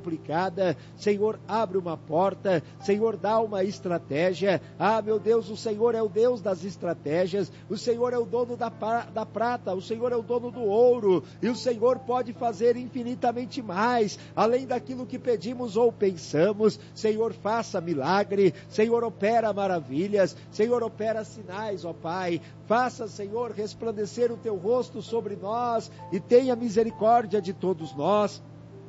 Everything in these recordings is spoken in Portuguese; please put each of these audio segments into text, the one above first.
complicada, Senhor, abre uma porta, Senhor, dá uma estratégia. Meu Deus, o Senhor é o Deus das estratégias, o Senhor é o dono da prata, o Senhor é o dono do ouro, e o Senhor pode fazer infinitamente mais, além daquilo que pedimos ou pensamos. Senhor, faça milagre, Senhor, opera maravilhas, Senhor, opera sinais, ó Pai. Faça, Senhor, resplandecer o teu rosto sobre nós e tenha misericórdia de todos nós.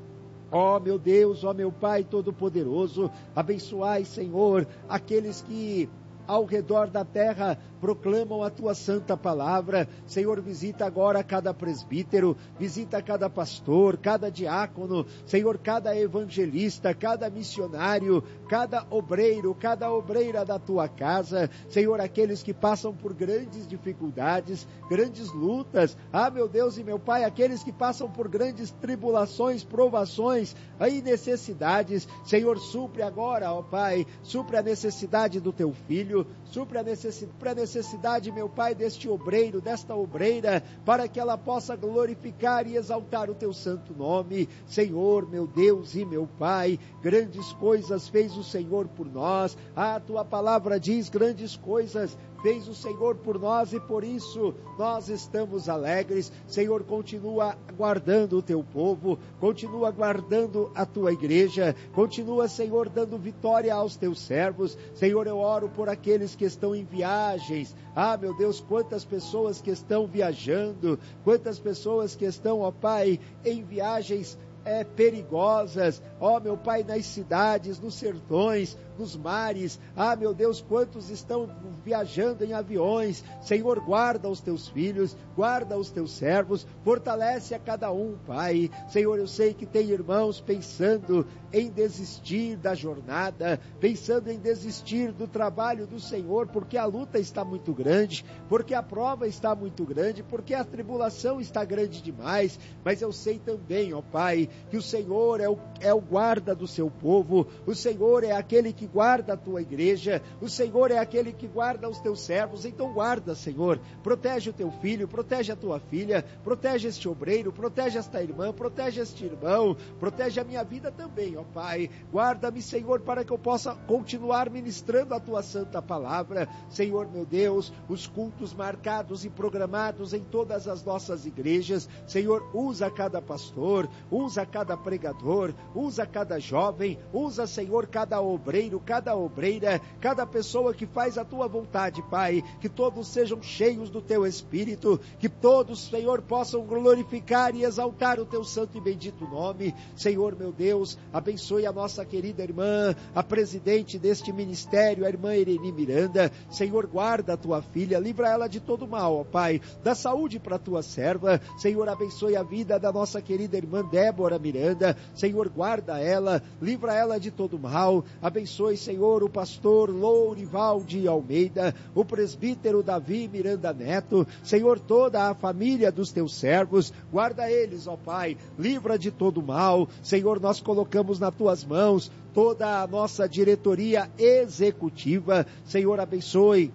Ó meu Deus, ó meu Pai Todo-Poderoso, abençoai, Senhor, aqueles que ao redor da terra proclamam a tua santa palavra. Senhor, visita agora cada presbítero, visita cada pastor, cada diácono, Senhor, cada evangelista, cada missionário, cada obreiro, cada obreira da tua casa, Senhor, aqueles que passam por grandes dificuldades, grandes lutas, meu Deus e meu Pai, aqueles que passam por grandes tribulações, provações e necessidades, Senhor, supre agora, ó Pai, supre a necessidade do teu filho, supre a necessidade, meu Pai, deste obreiro, desta obreira, para que ela possa glorificar e exaltar o teu santo nome. Senhor, meu Deus e meu Pai, grandes coisas fez o Senhor por nós. A tua palavra diz: grandes coisas fez o Senhor por nós, e por isso nós estamos alegres. Senhor, continua guardando o teu povo, continua guardando a tua igreja, continua, Senhor, dando vitória aos teus servos. Senhor, eu oro por aqueles que estão em viagens. Meu Deus, quantas pessoas que estão viajando, quantas pessoas que estão, ó Pai, em viagens perigosas, ó meu Pai, nas cidades, nos sertões, nos mares. Meu Deus, quantos estão viajando em aviões. Senhor, guarda os teus filhos, guarda os teus servos, fortalece a cada um, Pai. Senhor, eu sei que tem irmãos pensando em desistir da jornada, pensando em desistir do trabalho do Senhor, porque a luta está muito grande, porque a prova está muito grande, porque a tribulação está grande demais. Mas eu sei também, ó Pai, que o Senhor é o guarda do seu povo, o Senhor é aquele que guarda a tua igreja, o Senhor é aquele que guarda os teus servos. Então guarda, Senhor, protege o teu filho, protege a tua filha, protege este obreiro, protege esta irmã, protege este irmão, protege a minha vida também, ó Pai. Guarda-me, Senhor, para que eu possa continuar ministrando a tua santa palavra. Senhor, meu Deus, os cultos marcados e programados em todas as nossas igrejas, Senhor, usa cada pastor, usa cada pregador, usa cada jovem, usa, Senhor, cada obreiro, cada obreira, cada pessoa que faz a tua vontade, Pai. Que todos sejam cheios do teu Espírito, que todos, Senhor, possam glorificar e exaltar o teu santo e bendito nome. Senhor, meu Deus, abençoe a nossa querida irmã, a presidente deste ministério, a irmã Irene Miranda. Senhor, guarda a tua filha, livra ela de todo mal, ó Pai, dá saúde para a tua serva. Senhor, abençoe a vida da nossa querida irmã Débora Miranda. Senhor, guarda ela, livra ela de todo mal. Abençoe, Senhor, o pastor Lourival de Almeida, o presbítero Davi Miranda Neto, Senhor, toda a família dos teus servos, guarda eles, ó Pai, livra de todo mal. Senhor, nós colocamos nas tuas mãos toda a nossa diretoria executiva. Senhor, abençoe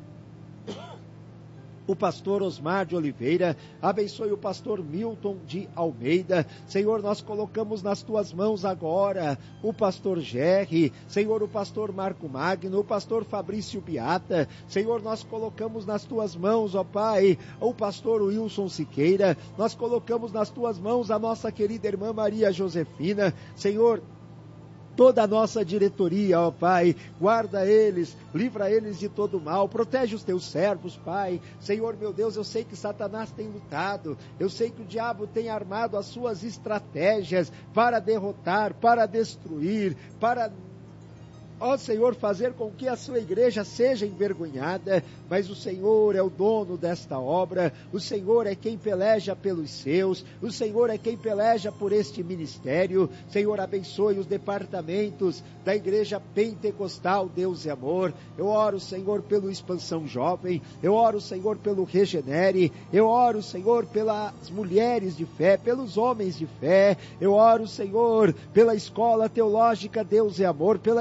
o pastor Osmar de Oliveira, abençoe o pastor Milton de Almeida. Senhor, nós colocamos nas tuas mãos agora o pastor Gerry, Senhor, o pastor Marco Magno, o pastor Fabrício Beata. Senhor, nós colocamos nas tuas mãos, ó Pai, o pastor Wilson Siqueira. Nós colocamos nas tuas mãos a nossa querida irmã Maria Josefina. Senhor, toda a nossa diretoria, ó Pai, guarda eles, livra eles de todo mal, protege os teus servos, Pai. Senhor, meu Deus, eu sei que Satanás tem lutado, eu sei que o diabo tem armado as suas estratégias para derrotar, para destruir, para, ó Senhor, fazer com que a sua igreja seja envergonhada. Mas o Senhor é o dono desta obra, o Senhor é quem peleja pelos seus, o Senhor é quem peleja por este ministério. Senhor, abençoe os departamentos da igreja pentecostal Deus e Amor. Eu oro, Senhor, pelo Expansão Jovem, eu oro, Senhor, pelo Regenere, eu oro, Senhor, pelas mulheres de fé, pelos homens de fé, eu oro, Senhor, pela Escola Teológica Deus e Amor, pela escolinha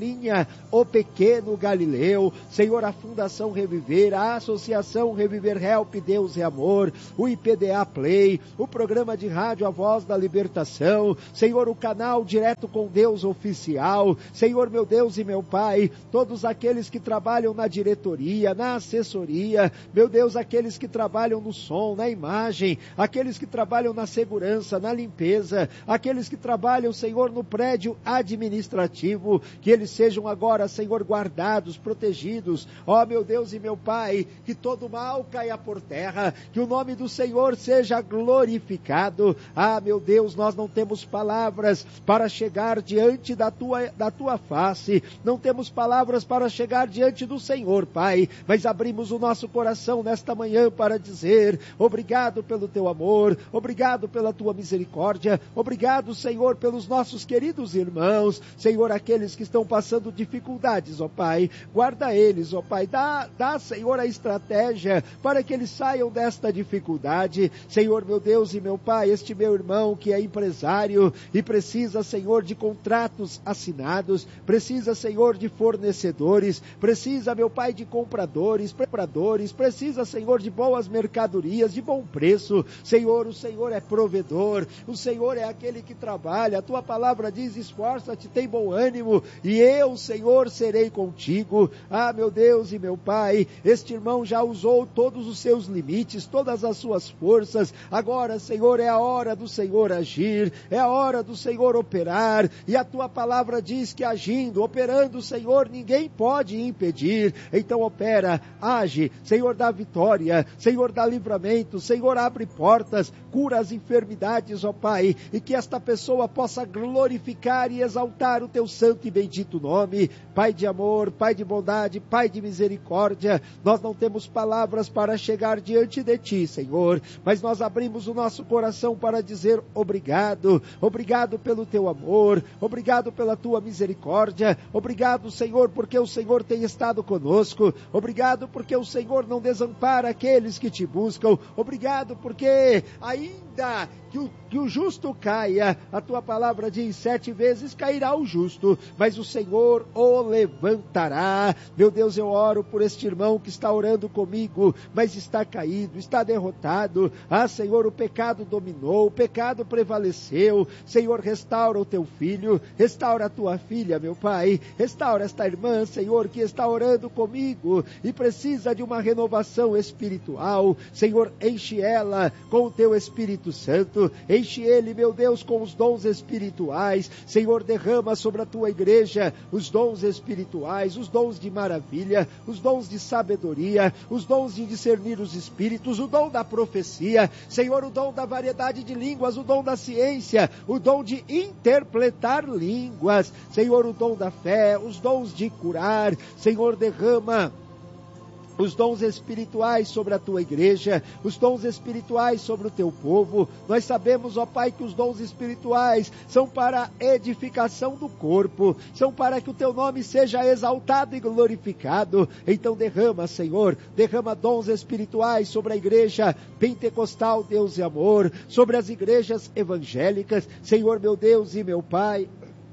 Escolinha, o Pequeno Galileu, Senhor, a Fundação Reviver, a Associação Reviver Help, Deus e Amor, o IPDA Play, o programa de rádio A Voz da Libertação, Senhor, o canal Direto com Deus Oficial, Senhor, meu Deus e meu Pai, todos aqueles que trabalham na diretoria, na assessoria, meu Deus, aqueles que trabalham no som, na imagem, aqueles que trabalham na segurança, na limpeza, aqueles que trabalham, Senhor, no prédio administrativo, que eles sejam agora, Senhor, guardados, protegidos, ó meu Deus e meu Pai, que todo mal caia por terra, que o nome do Senhor seja glorificado. Ah, meu Deus, nós não temos palavras para chegar diante da tua face, não temos palavras para chegar diante do Senhor, Pai, mas abrimos o nosso coração nesta manhã para dizer, obrigado pelo teu amor, obrigado pela tua misericórdia, obrigado, Senhor, pelos nossos queridos irmãos, Senhor, aqueles que estão passando dificuldades, ó Pai, guarda eles, ó Pai, dá, Senhor, a estratégia para que eles saiam desta dificuldade, Senhor, meu Deus e meu Pai, este meu irmão que é empresário e precisa, Senhor, de contratos assinados, precisa, Senhor, de fornecedores, precisa, meu Pai, de compradores, preparadores, precisa, Senhor, de boas mercadorias, de bom preço, Senhor, o Senhor é provedor, o Senhor é aquele que trabalha, a tua palavra diz, esforça-te, tem bom ânimo, e eu, Senhor, serei contigo. Ah, meu Deus e meu Pai, este irmão já usou todos os seus limites, todas as suas forças, agora, Senhor, é a hora do Senhor agir, é a hora do Senhor operar, e a tua palavra diz que agindo, operando, Senhor, ninguém pode impedir, então opera, age, Senhor, dá vitória, Senhor, dá livramento, Senhor, abre portas, cura as enfermidades, ó Pai, e que esta pessoa possa glorificar e exaltar o teu santo e bendito nome, Pai de amor, Pai de bondade, Pai de misericórdia, nós não temos palavras para chegar diante de ti, Senhor, mas nós abrimos o nosso coração para dizer obrigado, obrigado pelo teu amor, obrigado pela tua misericórdia, obrigado, Senhor, porque o Senhor tem estado conosco, obrigado porque o Senhor não desampara aqueles que te buscam, obrigado porque ainda que o justo caia, a tua palavra diz 7 vezes cairá o justo, mas o Senhor o levantará. Meu Deus, eu oro por este irmão que está orando comigo, mas está caído, está derrotado. Ah, Senhor, o pecado dominou, o pecado prevaleceu. Senhor, restaura o teu filho, restaura a tua filha, meu Pai, restaura esta irmã, Senhor, que está orando comigo e precisa de uma renovação espiritual. Senhor, enche ela com o teu Espírito Santo, enche ele, meu Deus, com os dons espirituais. Senhor, derrama sobre a tua igreja os dons espirituais, os dons de maravilha, os dons de sabedoria, os dons de discernir os espíritos, o dom da profecia, Senhor, o dom da variedade de línguas, o dom da ciência, o dom de interpretar línguas, Senhor, o dom da fé, os dons de curar. Senhor, derrama os dons espirituais sobre a tua igreja, os dons espirituais sobre o teu povo. Nós sabemos, ó Pai, que os dons espirituais são para a edificação do corpo, são para que o teu nome seja exaltado e glorificado. Então derrama, Senhor, derrama dons espirituais sobre a igreja pentecostal, Deus e amor, sobre as igrejas evangélicas, Senhor, meu Deus e meu Pai.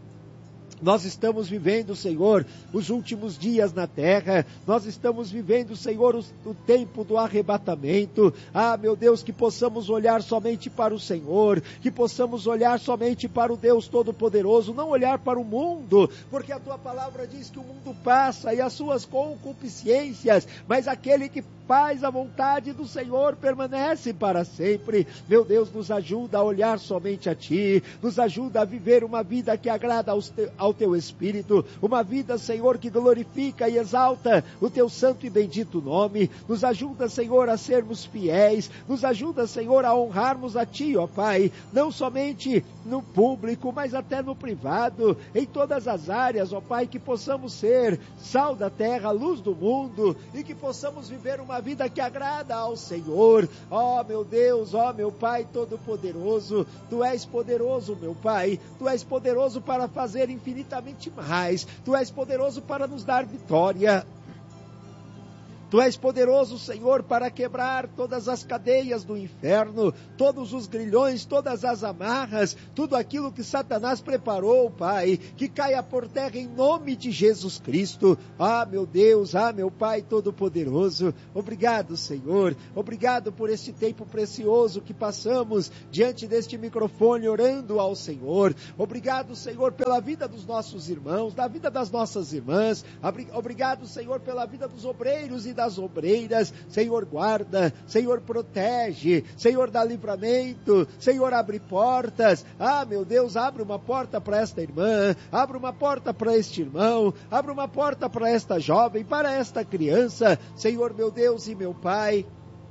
Nós estamos vivendo, Senhor, os últimos dias na terra, nós estamos vivendo, Senhor, o tempo do arrebatamento. Ah, meu Deus, que possamos olhar somente para o Senhor, que possamos olhar somente para o Deus Todo-Poderoso, não olhar para o mundo, porque a tua palavra diz que o mundo passa e as suas concupiscências, mas aquele que faz a vontade do Senhor permanece para sempre. Meu Deus, nos ajuda a olhar somente a ti, nos ajuda a viver uma vida que agrada ao teu Espírito, uma vida, Senhor, que glorifica e exalta o teu santo e bendito nome. Nos ajuda, Senhor, a sermos fiéis, nos ajuda, Senhor, a honrarmos a ti, ó Pai, não somente no público, mas até no privado, em todas as áreas, ó Pai, que possamos ser sal da terra, luz do mundo, e que possamos viver uma vida que agrada ao Senhor. Ó meu Deus, ó meu Pai Todo-Poderoso, Tu és poderoso, meu Pai, Tu és poderoso para fazer infinitamente mais, Tu és poderoso para nos dar vitória. Tu és poderoso, Senhor, para quebrar todas as cadeias do inferno, todos os grilhões, todas as amarras, tudo aquilo que Satanás preparou, Pai, que caia por terra em nome de Jesus Cristo. Ah, meu Deus, ah, meu Pai Todo-Poderoso, obrigado, Senhor, obrigado por este tempo precioso que passamos diante deste microfone orando ao Senhor. Obrigado, Senhor, pela vida dos nossos irmãos, da vida das nossas irmãs. Obrigado, Senhor, pela vida dos obreiros e das obreiras. Senhor, guarda, Senhor, protege, Senhor, dá livramento, Senhor, abre portas. Ah, meu Deus, abre uma porta para esta irmã, abre uma porta para este irmão, abre uma porta para esta jovem, para esta criança. Senhor, meu Deus e meu Pai,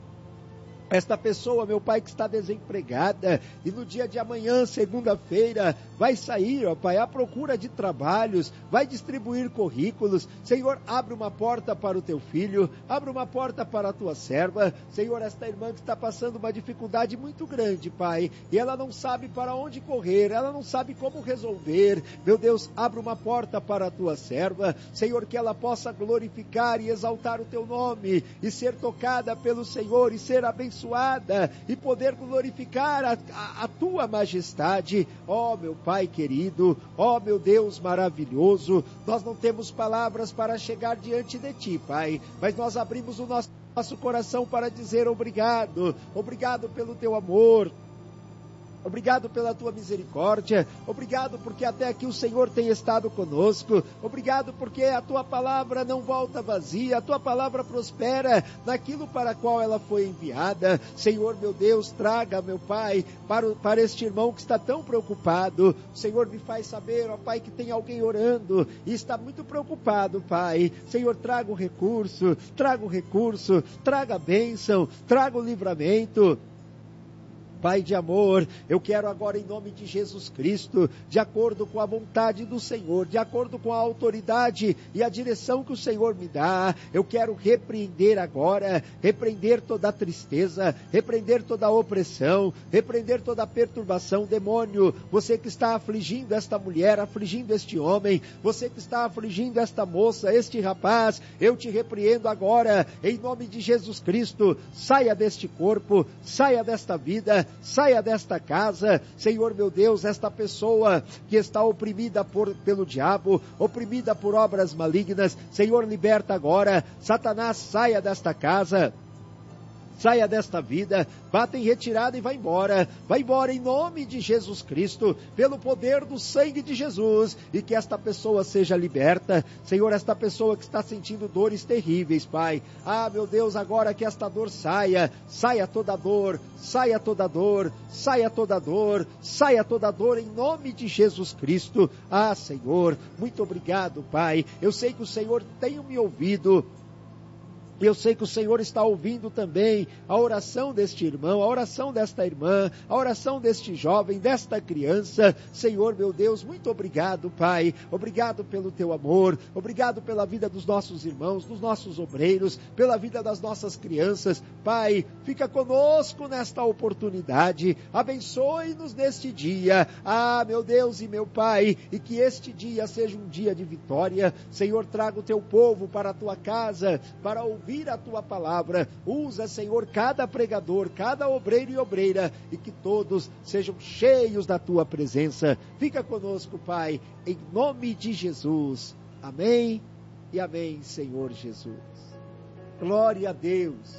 esta pessoa, meu Pai, que está desempregada e no dia de amanhã, segunda-feira, vai sair, ó Pai, à procura de trabalhos, vai distribuir currículos. Senhor, abre uma porta para o teu filho, abre uma porta para a tua serva. Senhor, esta irmã que está passando uma dificuldade muito grande, Pai, e ela não sabe para onde correr, ela não sabe como resolver. Meu Deus, abre uma porta para a tua serva, Senhor, que ela possa glorificar e exaltar o teu nome e ser tocada pelo Senhor e ser abençoada e poder glorificar a tua majestade. Ó meu Pai querido, ó meu Deus maravilhoso, nós não temos palavras para chegar diante de ti, Pai, mas nós abrimos o nosso coração para dizer obrigado, obrigado pelo teu amor, obrigado pela tua misericórdia, obrigado porque até aqui o Senhor tem estado conosco, obrigado porque a tua palavra não volta vazia, a tua palavra prospera naquilo para qual ela foi enviada. Senhor, meu Deus, traga, meu Pai, para este irmão que está tão preocupado. O Senhor me faz saber, ó Pai, que tem alguém orando e está muito preocupado, Pai. Senhor, traga o recurso, traga a bênção, traga o livramento. Pai de amor, eu quero agora em nome de Jesus Cristo, de acordo com a vontade do Senhor, de acordo com a autoridade e a direção que o Senhor me dá, eu quero repreender agora, repreender toda a tristeza, repreender toda a opressão, repreender toda a perturbação. Demônio, você que está afligindo esta mulher, afligindo este homem, você que está afligindo esta moça, este rapaz, eu te repreendo agora, em nome de Jesus Cristo. Saia deste corpo, saia desta vida, saia desta casa. Senhor meu Deus, esta pessoa que está oprimida pelo diabo, oprimida por obras malignas, Senhor, liberta agora. Satanás, saia desta casa, saia desta vida, bata em retirada e vai embora em nome de Jesus Cristo, pelo poder do sangue de Jesus, e que esta pessoa seja liberta. Senhor, esta pessoa que está sentindo dores terríveis, Pai, ah meu Deus, agora que esta dor saia toda dor, saia toda dor, saia toda dor, saia toda dor em nome de Jesus Cristo. Ah Senhor, muito obrigado, Pai, eu sei que o Senhor tem me ouvido, eu sei que o Senhor está ouvindo também a oração deste irmão, a oração desta irmã, a oração deste jovem, desta criança. Senhor meu Deus, muito obrigado, Pai, obrigado pelo teu amor, obrigado pela vida dos nossos irmãos, dos nossos obreiros, pela vida das nossas crianças. Pai, fica conosco nesta oportunidade, abençoe-nos neste dia, ah meu Deus e meu Pai, e que este dia seja um dia de vitória. Senhor, traga o teu povo para a tua casa, para ouvir a tua palavra. Usa, Senhor, cada pregador, cada obreiro e obreira, e que todos sejam cheios da tua presença. Fica conosco, Pai, em nome de Jesus. Amém e amém, Senhor Jesus. Glória a Deus.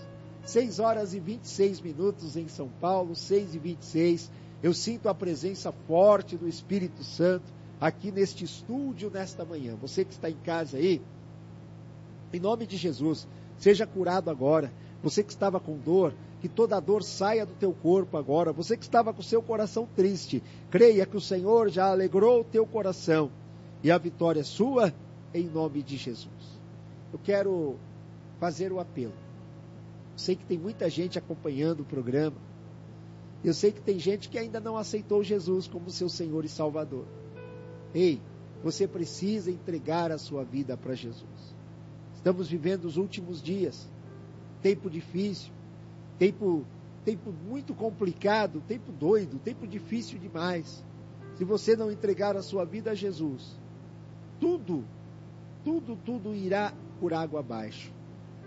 6h26 em São Paulo, 6h26. Eu sinto a presença forte do Espírito Santo aqui neste estúdio nesta manhã. Você que está em casa aí, em nome de Jesus, seja curado agora. Você que estava com dor, que toda a dor saia do teu corpo agora. Você que estava com o seu coração triste, creia que o Senhor já alegrou o teu coração e a vitória é sua, em nome de Jesus. Eu quero fazer o apelo. Eu sei que tem muita gente acompanhando o programa. Eu sei que tem gente que ainda não aceitou Jesus como seu Senhor e Salvador. Ei, você precisa entregar a sua vida para Jesus. Estamos vivendo os últimos dias, tempo difícil, tempo muito complicado, tempo doido, tempo difícil demais. Se você não entregar a sua vida a Jesus, tudo irá por água abaixo.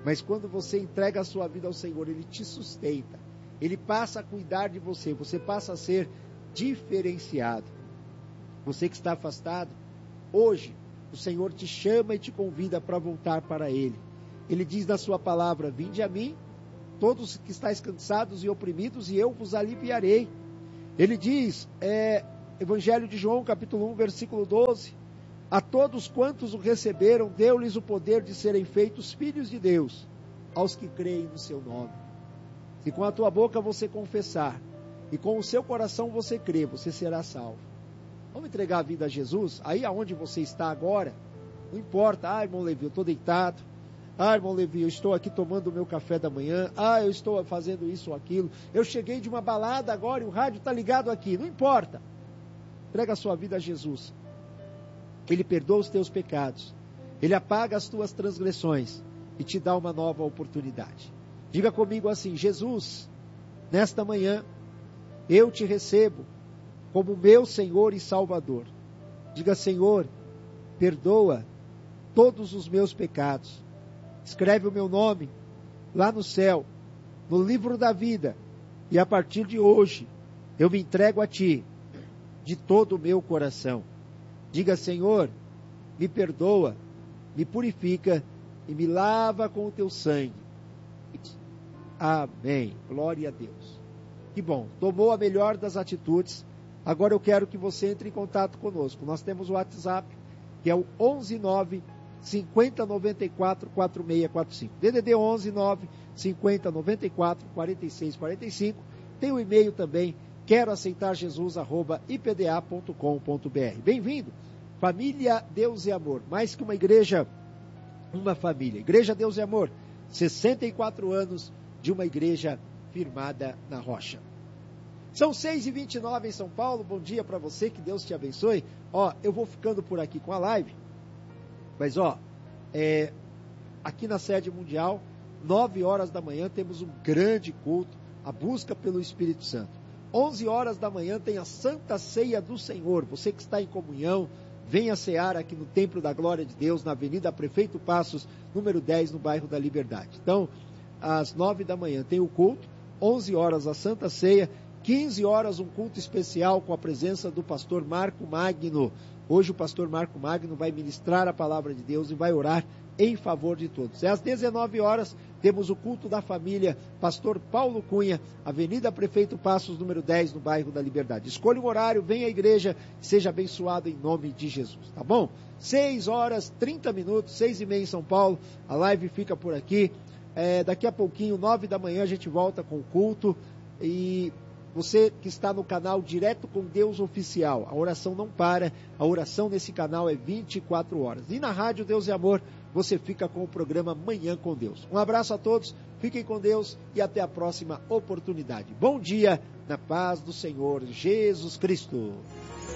Mas quando você entrega a sua vida ao Senhor, Ele te sustenta. Ele passa a cuidar de você. Você passa a ser diferenciado. Você que está afastado, hoje o Senhor te chama e te convida para voltar para Ele. Ele diz na sua palavra: vinde a mim, todos que estáis cansados e oprimidos, e eu vos aliviarei. Ele diz, Evangelho de João, capítulo 1, versículo 12, a todos quantos o receberam, deu-lhes o poder de serem feitos filhos de Deus, aos que creem no seu nome. Se com a tua boca você confessar, e com o seu coração você crer, você será salvo. Vamos entregar a vida a Jesus, aí aonde você está agora, não importa, irmão Levi, eu estou deitado, irmão Levi, eu estou aqui tomando o meu café da manhã, eu estou fazendo isso ou aquilo, eu cheguei de uma balada agora e o rádio está ligado aqui, não importa. Entrega a sua vida a Jesus. Ele perdoa os teus pecados, Ele apaga as tuas transgressões e te dá uma nova oportunidade. Diga comigo assim: Jesus, nesta manhã, eu te recebo como meu Senhor e Salvador. Diga: Senhor, perdoa todos os meus pecados. Escreve o meu nome lá no céu, no livro da vida, e a partir de hoje, eu me entrego a Ti, de todo o meu coração. Diga: Senhor, me perdoa, me purifica e me lava com o Teu sangue. Amém. Glória a Deus. Que bom, tomou a melhor das atitudes. Agora eu quero que você entre em contato conosco. Nós temos o WhatsApp, que é o 119 5094 4645. DDD 119 5094 4645. Tem o e-mail também, queroaceitarjesus@ipda.com.br. Bem-vindo, família Deus e Amor, mais que uma igreja, uma família. Igreja Deus e Amor, 64 anos de uma igreja firmada na rocha. São 6h29 em São Paulo. Bom dia para você, que Deus te abençoe. Eu vou ficando por aqui com a live, mas aqui na sede mundial, 9 horas da manhã, temos um grande culto, a busca pelo Espírito Santo. 11 horas da manhã tem a Santa Ceia do Senhor. Você que está em comunhão, venha cear aqui no Templo da Glória de Deus, na Avenida Prefeito Passos, número 10, no bairro da Liberdade. Então, às 9 da manhã tem o culto, 11 horas a Santa Ceia, 15 horas um culto especial com a presença do pastor Marco Magno. Hoje o pastor Marco Magno vai ministrar a palavra de Deus e vai orar em favor de todos. Às 19 horas temos o culto da família pastor Paulo Cunha, Avenida Prefeito Passos, número 10, no bairro da Liberdade. Escolha um horário, venha à igreja, seja abençoado em nome de Jesus, tá bom? 6 horas, 30 minutos, 6h30 em São Paulo, a live fica por aqui. Daqui a pouquinho, 9 da manhã, a gente volta com o culto. E você que está no canal Direto com Deus Oficial, a oração não para, a oração nesse canal é 24 horas. E na Rádio Deus e Amor, você fica com o programa Manhã com Deus. Um abraço a todos, fiquem com Deus e até a próxima oportunidade. Bom dia, na paz do Senhor Jesus Cristo.